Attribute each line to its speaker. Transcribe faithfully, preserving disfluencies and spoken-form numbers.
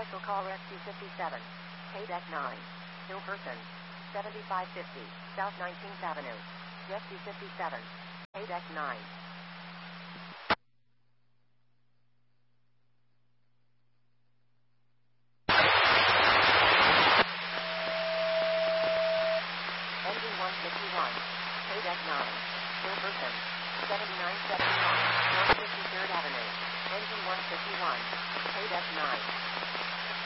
Speaker 1: Special call Rescue fifty-seven. Paydeck nine. Hilperson. seventy-five fifty. South nineteenth Avenue. Rescue fifty-seven. Paydeck nine. Engine one fifty-one. Paydeck nine. Hilperson. seventy-nine seventy-one. North fifty-third Avenue. Engine one fifty-one. Paydeck nine.